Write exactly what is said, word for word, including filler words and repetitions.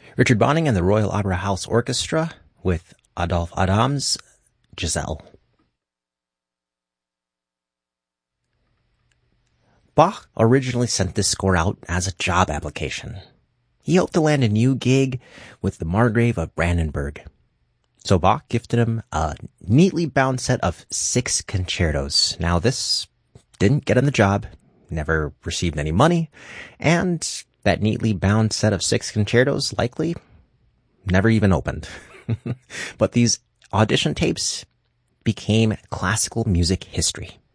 Richard Bonning and the Royal Opera House Orchestra with Adolphe Adam's Giselle. Bach originally sent this score out as a job application. He hoped to land a new gig with the Margrave of Brandenburg. So Bach gifted him a neatly bound set of six concertos. Now this didn't get him the job, never received any money, and that neatly bound set of six concertos likely never even opened. But these audition tapes became classical music history.